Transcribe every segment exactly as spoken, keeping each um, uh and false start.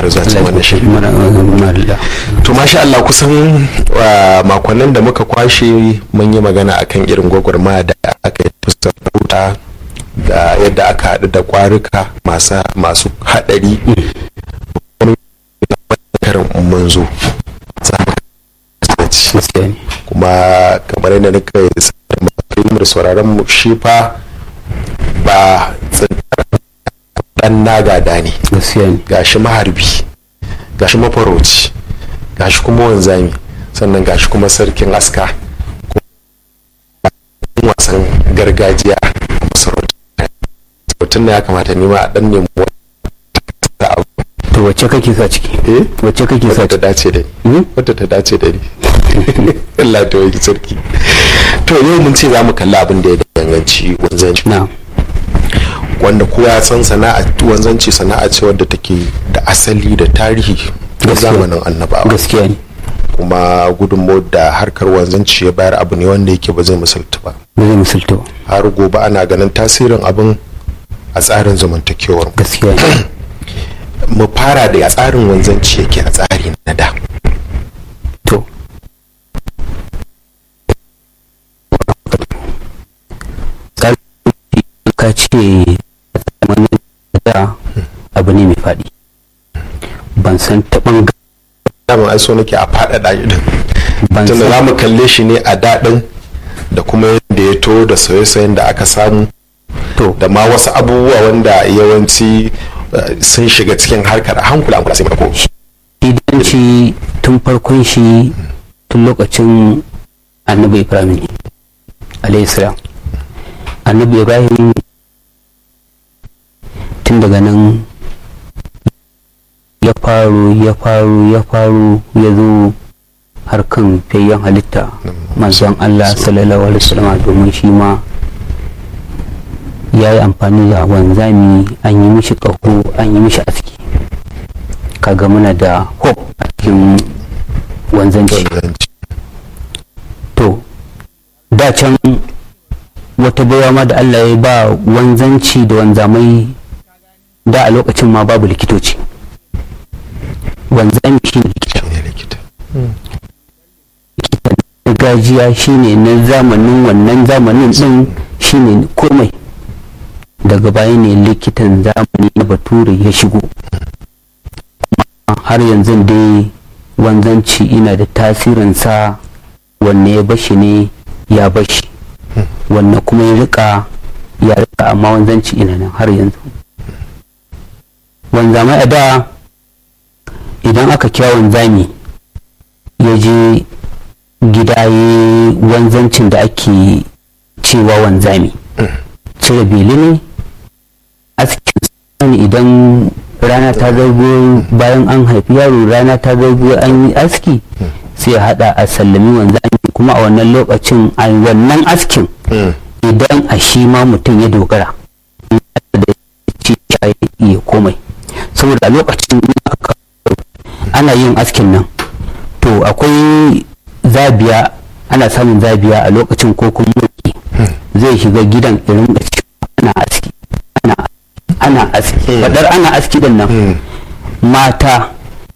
da zuwa cikin wannan shiri. To masha Allah, kusan makonnin da muka kwashe mun yi magana akan irin gwagwarmaya da aka yi fuskanta da yadda aka haɗu da ƙwarika masu haɗari. Karin mun zo kuma kamar yadda nika yi da sauraron mu shi fa ba dan nagada ne, gashi maharbi, gashi mafarauci, gashi kuma wanzami, sannan gashi kuma sarkin aska, kuma wasan gargajiya a masarauta. Mutum na ya kamata nema a dan nemo wata abu. To wacce kake sa ciki? Eh? Wacce kake sa ta dace da ni? Wadda ta dace da ni. Allah ta yi sarki. To yau mun ce za mu kalli abin da ya danganci wanzanci. Na. Wanda kowa ya san sana'a wanzanci sana'a ce wadda take da asali da tarihi na zamanin annabawa. Gaskiya ne. Kuma gudunmawar da harkar wanzanci ya bayar abu ne wanda yake ba zai misalta ba. Ba zai misalta ba. Har gobe ana ganin tasirin abin a tsarin zamantakewar. Gaskiya ne. Mu fara da tsarin wanzanci yake a tsari na da. To ka ce da abu ne mai faɗi, ban san taɓin daman ai so nake a faɗaɗa idan tunda za mu kalle shi ne a daɗin da kuma yadda ya to da sauye-sauyen da aka samu da ma wasu abubuwa wanda yawanci sun shiga cikin harkar hankula hankula sai ko idanci tun farkon shi tun lokacin annabi ibrahim alayhi salam. Annabi ibrahim tun daga nan ya faru ya faru ya faru ya zo harkan fayyan halitta manzon Allah sallallahu alaihi wasallam, domin shi ma ya yi amfani da wanzami, an yi mishi ƙaho, an yi mishi aski. Kaga muna da hope a cikin wanzanci. To da can wata baiwa ma da Allah ya ba wanzanci da wanzamai, da a lokacin ma babu likitoci. Wanzami shi ne likita. Likita gargajiya shi ne na zamanin wannan zamanin din, shi ne komai. Daga baya ne likitan zamani na bature ya shigo. Har yanzu dai wanzanci ina da tasirinsa, wanne ya bashi ne ya bashi, wanne kuma ya rika ya rika, amma wanzanci ina nan har yanzu. Wanzamai a da idan aka kira wanzami ya je gida ya wanzancin da ake cewa wanzami, cire beli ne, askin idan rana ta zargo bayan an haifi yaro, rana ta zargo an yi aski, sai ya hada a sallami wanzami. Kuma a wannan lokacin a wannan askin idan a shi ma mutum ya dogara da ci ya komai, saboda a lokacin ana yin askin nan to akwai zabiya, ana samun zabiya a lokacin, ko kuma zai shiga gidan irin da ana aski ana ana aski fadar ana aski din nan mata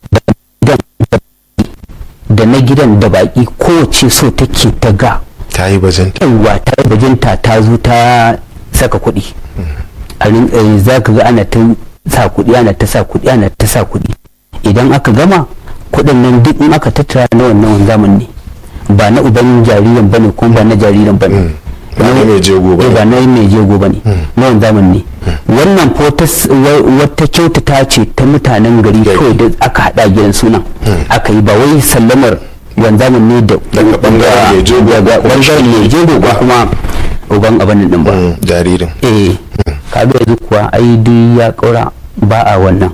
da na gidan da baki kowace so take ta ga ta yi bajinta yawa ta yi bajinta, ta zo ta saka kuɗi a rinka za ka ga ana ta sa kuɗi ana ta sa kuɗi ana ta sa kuɗi. Idan aka gama kuɗin nan duk in aka tattara na wannan zaman ne, ba na uban jaririn bane kuma ba na jaririn bane, ba na mai jego bane, ba na mai jego bane, na wannan zaman ne. Wannan wata kyautata ce ta mutanen gari kawai da aka hada gidan sunan aka yi, ba wai sallamar wanzamin ne da daga bangaren mai jego ba kuma uban abin din ba jaririn. Eh kaga yanzu kuwa ai duk ya kaura ba a wannan.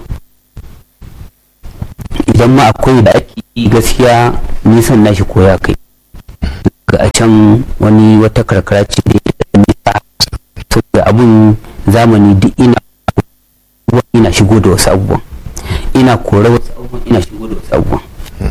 Idan ma akwai da ake gaskiya nisan nashi koya kai ga a can wani wata karkara ce da abun zamani duk ina ina shigo da wasu abubuwan, ina kore wasu abubuwan, ina shigo da wasu abubuwan.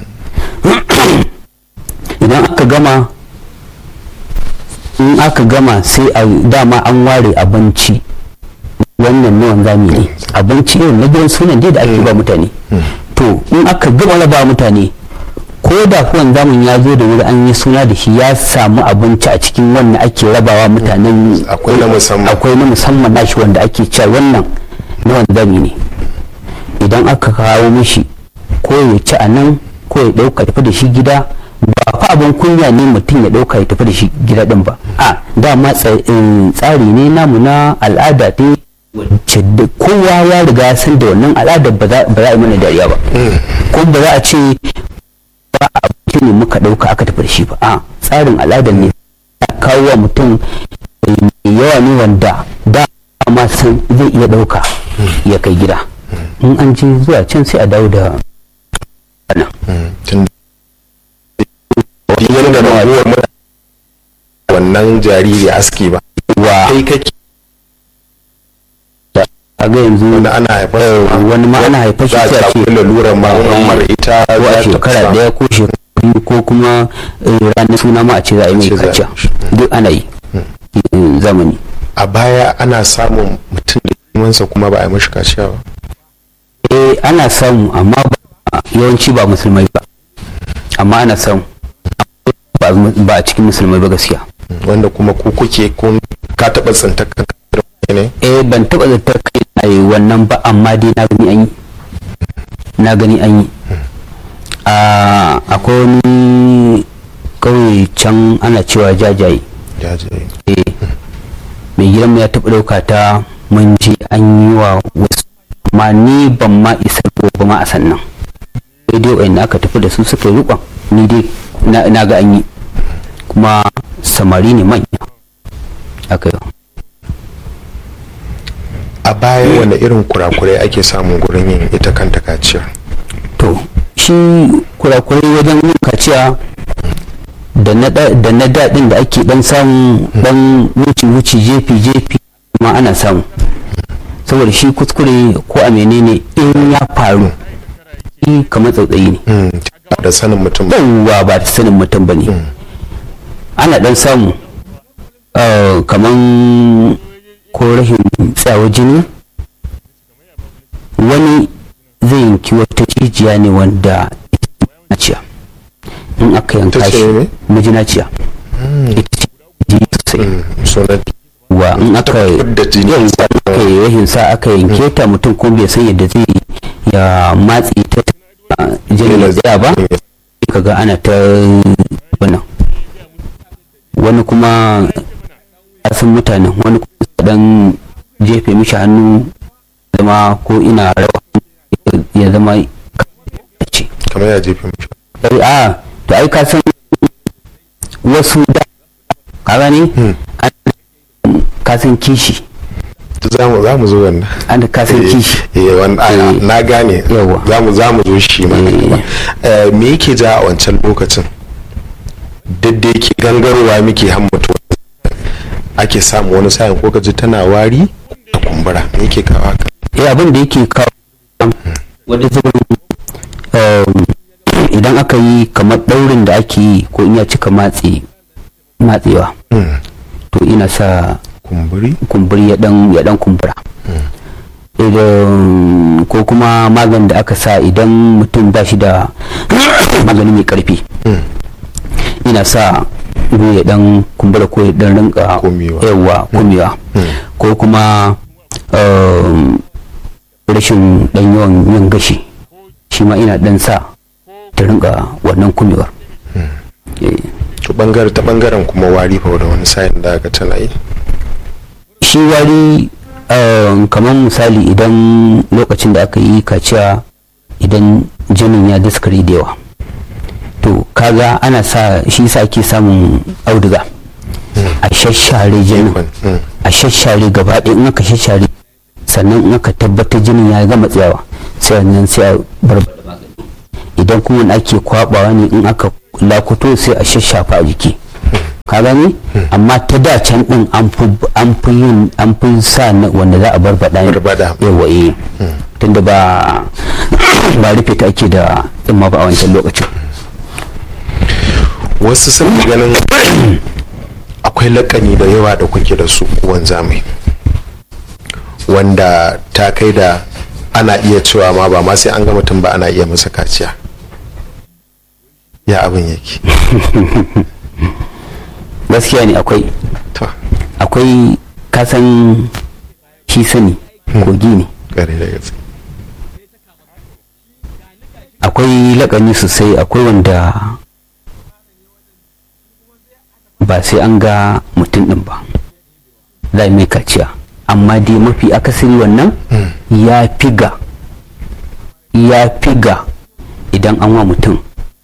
Idan aka gama in aka gama sai a dama an ware abinci wannan nawan zami ne abinci irin na gidan sunan dai da ake ba mutane. To in aka gaba raba mutane ko da kuwan zamun ya zo da wuri an yi suna da shi ya samu abinci a cikin wannan ake rabawa mutanen akwai na musamman akwai na musamman nashi wanda ake cewa wannan nawan zami ne. Idan aka kawo mishi ko ya ci a nan ko ya ɗauka tafi da shi gida ba fa abin kunya ne mutum ya ɗauka ya tafi da shi gida ɗin ba a dama tsari ne namu na al'ada ta wacce kowa ya riga san da wannan al'adar ba za a yi mana dariya ba ko ba za a ce ba abinci ne muka ɗauka aka tafi da shi ba a tsarin al'adar ne ya kawo wa mutum yawa ne wanda da ma san zai iya ɗauka ya kai gida in an je zuwa can sai a dawo da nan yadda rayuwar wannan jariri aski ba wa kai kake a ga yanzu wanda ana haifar wani ma ana haifar shi sai a ce lalurar ma'amar ita ko a shekara daya ko shekaru ko kuma ranar suna ma a ce za a yi mai kaciya duk ana yi zamani. A baya ana samun mutum da kimansa kuma ba a yi mashi kaciya ba. eh ana samu amma yawanci ba musulmai ba amma ana samu ba a cikin musulmai ba gaskiya. Wanda kuma ku kuke kun ka taba tsintar kanka ne? eh ban taba tsintar kai na yi wannan ba amma dai na gani an yi na gani an yi akwai wani kauye can ana cewa jajaye jajaye eh mai gidan ya taba dauka ta mun je an yi wa wasu amma ni ban ma isa ba ma a sannan sai dai wanda aka tafi da su suka yi rukon ni dai na ga an yi kuma samari ne manya aka yi. A baya wanda irin kurakurai ake samun gurin yin ita kanta kaciya? To shi kurakurai wajen yin kaciya da na daɗin da ake dan samu dan wuce-wuce jefi-jefi ma ana samu saboda shi kuskure ko a menene in ya faru shi kamar tsautsayi ne da sanin mutum ba ba da sanin mutum ba ne ana dan samu kamar ko rashin tsawon jini wani zai yanki wata jijiya ne wanda naciya in aka yanka shi majinaciya ita ce jini sosai wa in aka yi rashin sa aka yanke ta mutum ko bai san yadda zai ya matse ta jini da tsaya ba kaga ana ta wannan wani kuma asin mutanen wani kuma dan jefe mishi hannu zama ko ina rawa ya zama ce kamar ya jefe mishi a to ai ka san wasu da ka gane ka san kishi za mu za mu zo wannan an ka san kishi eh wannan na gane za mu za mu zo shi ma me yake ja a wancan lokacin dadda yake gangarowa muke hammatu ake samu wani sa'in ko kaji tana wari a kumbura me yake kawo haka? eh abin da yake kawo wani zubin idan aka yi kamar daurin da ake yi ko in ya cika matse matsewa to ina sa kumburi kumburi ya dan ya dan kumbura idan ko kuma maganin da aka sa idan mutum ba shi da magani mai karfi ina sa ya dan kumbura ko ya dan rinka yawa kumewa ko kuma rashin dan yawan yin gashi shi ma ina dan sa ta rinka wannan kumewar. To bangare ta bangaren kuma wari fa da wani sa'in da aka tana yi shi wari kamar misali idan lokacin da aka yi kaciya idan jinin ya daskare da yawa to kaga ana sa shi sa ake samun auduga a shashare jinin a shashare gaba ɗaya in aka shashare sannan in aka tabbatar jinin ya gama tsayawa sai nan sai a bar magani idan kuma ake kwabawa ne in aka lakuto sai a shashafa a jiki ka gani amma ta da can din an fi yin an fi sa wanda za a barbada yawa eh tunda ba ba rufe ta ake da tsimma ba a wancan lokacin. Wasu sun ganin akwai lakani da yawa da kuke da su kuwan zamani wanda ta kai da ana iya cewa ma ba ma sai an ga mutum ba ana iya masa kaciya, ya abin yake? Gaskiya ne akwai akwai kasan shi sani kogi ne, akwai lakani sosai. Akwai wanda ba sai an ga mutum din ba za mai kaciya, amma dai mafi akasari wannan ya figa ya figa idan an wa mutum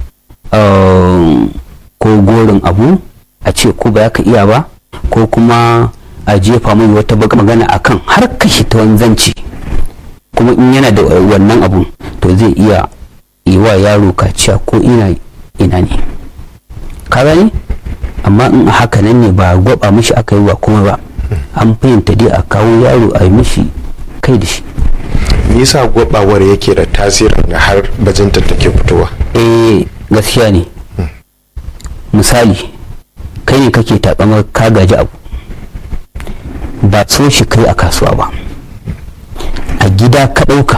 ko gorin abu a ce ko ba ka iya ba, ko kuma a jefa mai wata baka magana akan har kashi ta wanzanci, kuma in yana da wannan abun to zai iya yi wa yaro kaciya ko ina ina ne, ka gani. Amma in haka nan ne ba gwaba mishi aka yi wa kuma ba, an fahimta dai a kawo yaro a yi mishi kai da shi. Me yasa gwabawar yake da tasirin da har bajinta take fitowa? Eh gaskiya ne. Misali kai ne kake takamar ka gaji abu, ba so shi kai a kasuwa ba, a gida ka ɗauka,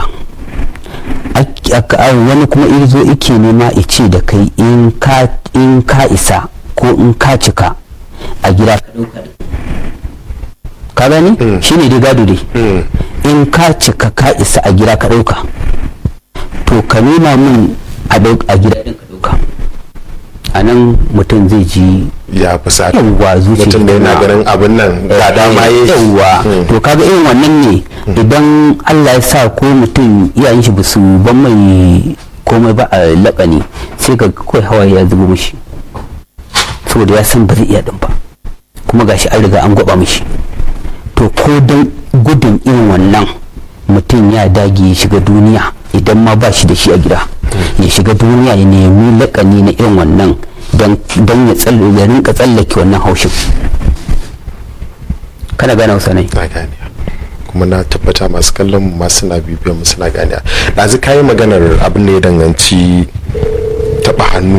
wani kuma irzo ike nema ice da kai in ka isa ko in ka cika a gida ka ɗauka, ka gani shi ne dai gado dai. In ka cika ka isa a gida ka ɗauka, to ka nuna min a gida ɗin ka ɗauka, a nan mutum zai ji ya fi sa yawwa zuciya, mutum da yana ganin abin nan ga dama yi yawwa. To kaga irin wannan ne, idan Allah ya sa ko mutum iyayen shi basu ban mai komai ba a laƙani, sai ga kawai hawaye ya zubo mishi saboda ya san ba zai iya din ba, kuma gashi an riga an gwaba mishi. To ko don gudun irin wannan mutum ya dage ya shiga duniya, idan ma ba shi da shi a gida ya shiga duniya ya nemi laƙani na irin wannan don ya rinka tsallake wannan haushin. Kana gane Hausa ne? Na gane, kuma na tabbata masu kallon masu na bibiyan musu na gane. Ɗazu kayi maganar abin da ya danganci taɓa hannu,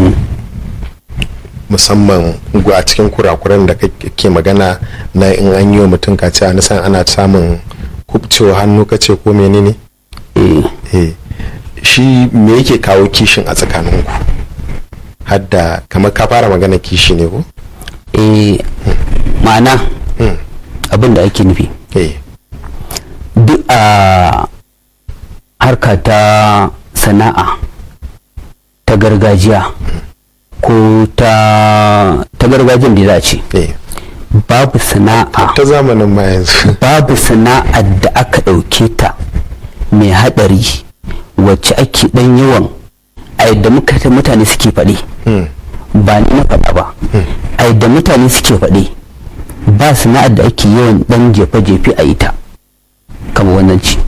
musamman a cikin kurakuran da kake magana na in an yi wa mutum kaciya na san ana samun kubcewa hannu kace ko menene? Eh shi me yake kawo kishin a tsakaninku? Hadda kamar ka fara magana kishi ne ko? Eh ma'ana abin da ake nufi duk a harka ta sana'a ta gargajiya ko ta ta gargajiyar da za a ce babu sana'a ta zamanin ma yanzu babu sana'a da aka ɗauke ta mai haɗari wacce ake ɗan yawan a yadda mutane suke faɗi ba ni na faɗa ba, a yadda mutane suke faɗi ba sana'ar da ake yawan ɗan jefe-jefe a ita kamar wannan ci.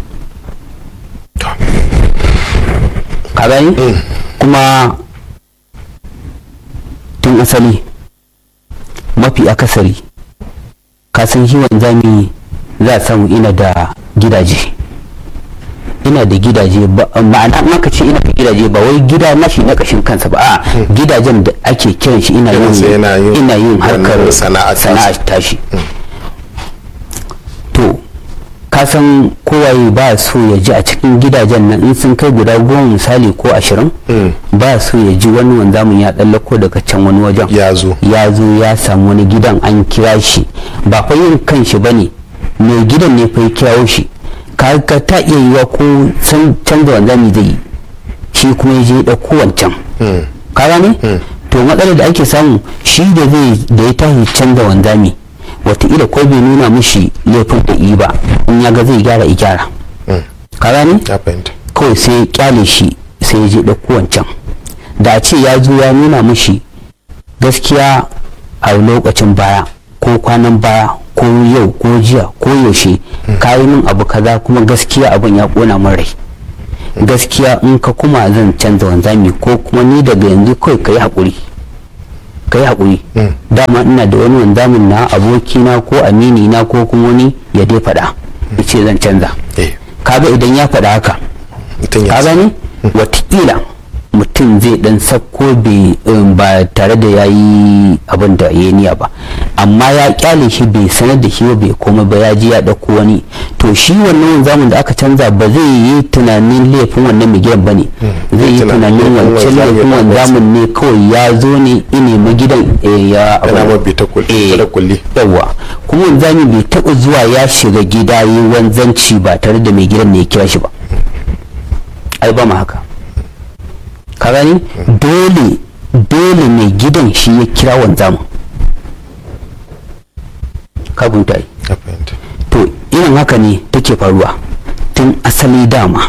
Ka gani? Kuma tun asali mafi akasari kasan shi wanzami za a samu ina da gidaje ina da gidaje ma'ana maka ce ina da gidaje ba wai gida na shi na kashin kansa ba a gidajen da ake kiran shi ina yin ina yin harkar sana'a tashi. To kasan kowaye ba so ya ji a cikin gidajen nan in sun kai guda goma misali ko ashirin ba so ya ji wani wanzamin ya tsallako daga can wani wajen ya zo ya zo ya samu wani gidan an kira shi ba fa yin kanshi bane mai gidan ne fa ya kirawo shi ka ta iya yiwa ko canza wanzami zai yi shi kuma ya je ya ɗauko wancan ka gane to matsalar da ake samu shi da zai da ya tashi canza wanzami wataƙila ko bai nuna mishi laifin da yi ba in ya ga zai gyara i gyara ka gane kawai sai ya kyale shi sai ya je ɗauko wancan da a ce ya zo ya nuna mishi gaskiya a lokacin baya ko kwanan baya ko yau ko jiya ko yaushe ka yi min abu kaza kuma gaskiya abin ya kona min rai gaskiya in ka kuma zan canza wanzami ko kuma ni daga yanzu kawai ka yi haƙuri ka yi haƙuri dama ina da wani wanzamin na abokina ko amini na ko kuma wani ya dai faɗa ya ce zan canza kaga idan ya faɗa haka ka gani watakila mutum mutum zai dan sakko ba tare da ya yi abin da ya niya ba, amma ya kyale shi bai sanar da shi ba bai komai ba, ya ji ya dauko wani, to shi wannan wanzamin da aka canza ba zai yi tunanin laifin wannan mai gidan ba ne, zai yi tunanin wancan laifin wanzamin ne kawai ya zo ne ine ma gidan ya kulli yawa. Kuma wanzamin bai taɓa zuwa ya shiga gida yi wanzanci ba tare da mai gidan ne ya kira shi ba, ai ba ma haka ka gani. dole dole mai gidan shi ya kira wanzamin ka bunta yi. To irin haka ne take faruwa tun asali dama,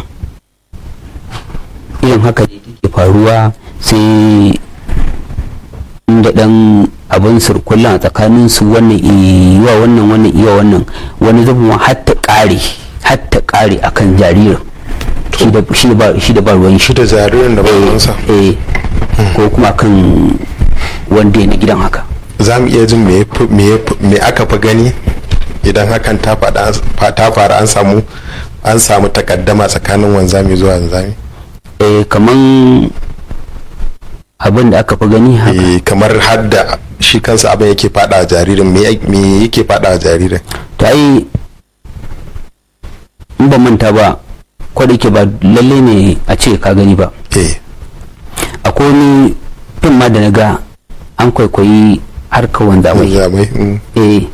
irin haka ne take faruwa sai inda dan abin surkulla a tsakanin su, wannan iya wannan wannan iya wannan, wani zubin hatta kare hatta kare akan jaririn shi da shi ba shi da ba ruwan shi da jaririn da ba ruwansa eh ko kuma kan wanda ya na gidan haka. Za mu iya jin me me aka fi gani idan hakan ta faɗa ta fara an samu an samu takaddama tsakanin wanzami zuwa wanzami? Eh kaman abin da aka fi gani haka eh kamar har da shi kansa abin yake faɗa a jaririn, me me yake faɗa a jaririn? To ai in ba manta ba ko da ke ba lalle ne a ce ka gani ba, eh akwai wani fim ma da na ga an kwaikwayi harkar wanzamai. eh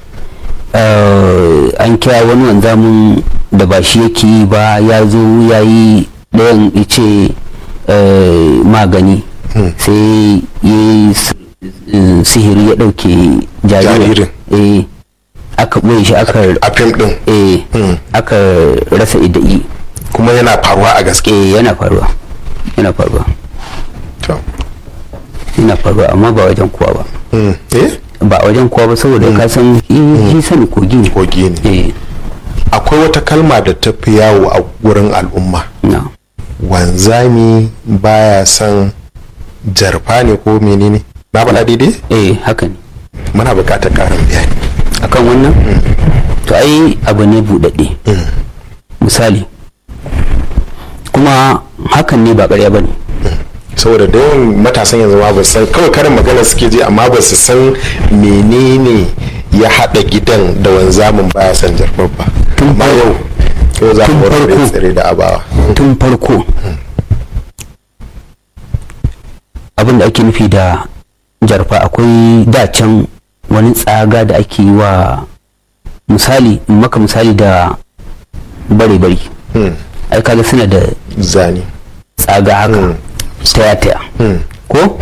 an kira wani wanzamin da ba shi yake yi ba ya zo ya yi ɗayan ice magani sai ya sihiri ya ɗauke jaririn, eh aka ɓoye shi aka a fim ɗin, eh aka rasa idai. Kuma yana faruwa a gaske? eh yana faruwa yana faruwa to yana faruwa amma ba wajen kowa ba. eh ba wajen kowa ba saboda ka san shi sani kogi ne. Kogi ne. eh akwai wata kalma da ta fi yawo a wurin al'umma, na wanzami baya son jarfa ne ko menene, na faɗa daidai? eh haka ne. muna buƙatar ƙarin bayani akan wannan. to ai abu ne buɗaɗɗe. misali kuma hakan ne ba ƙarya ba ne, saboda da yawan matasan yanzu ma ba san, kawai karin magana suke ji amma ba su san menene ya haɗa gidan da wanzamin baya san jarfar ba. amma yau yau za mu warware tsire da abawa. tun farko abin da ake nufi da jarfa akwai dacen wani tsaga da ake yi wa, misali in maka misali da bare-bare ai kaga suna da zani tsaga haka taya-taya ko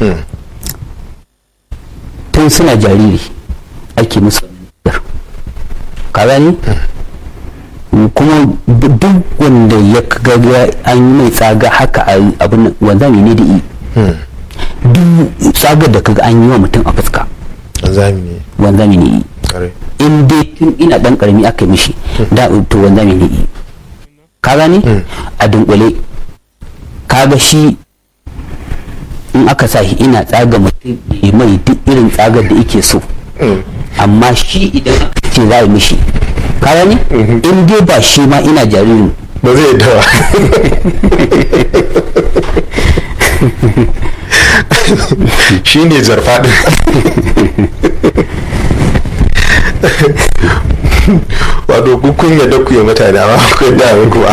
tun suna jariri ake musu ka gani. kuma duk wanda ya ga an yi mai tsaga haka abin wanzami ne da i duk tsagar da kaga an yi wa mutum a fuska wanzami ne wanzami ne i in dai tun ina dan karami aka yi mishi da to wanzami ne i ka gani. a dunkule kaga shi in aka sa shi ina tsaga mutum ya mai duk irin tsagar da yake so, amma shi idan aka ce za a yi mishi ka gani in dai ba shi ma ina jaririn ba zai dawa. shi ne jarfa din. wato kukun ya daku ya mutane amma akwai da kuwa.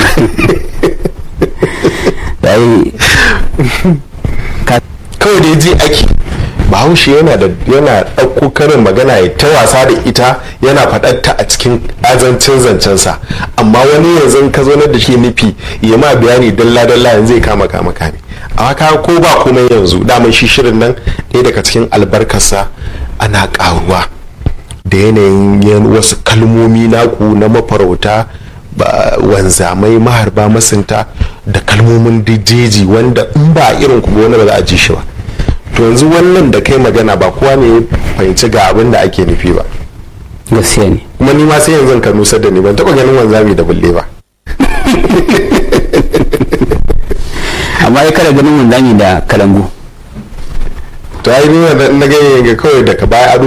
kawai da ji ake bahaushe yana da yana ɗauko karin magana ya ta wasa da ita yana faɗarta a cikin azancin zancensa, amma wani yanzu ka zo da shi nufi ya ma bayani dalla dalla yanzu zai kama kama kame. a haka ko ba kuma yanzu daman shi shirin nan ɗaya daga cikin albarkarsa ana ƙaruwa da yanayin wasu kalmomi naku na mafarauta wanzamai maharba masunta da kalmomin jeji wanda in ba irin ku wani ba za a ji shi ba. to yanzu wannan da kai magana ba kowa ne ya fahimci ga abin da ake nufi ba. gaskiya ne. kuma ni ma sai yanzu ka nusar da ni ban taɓa ganin wanzami da bulle ba. amma ya kada ganin wanzami da kalangu. to ai ni na ga kawai daga baya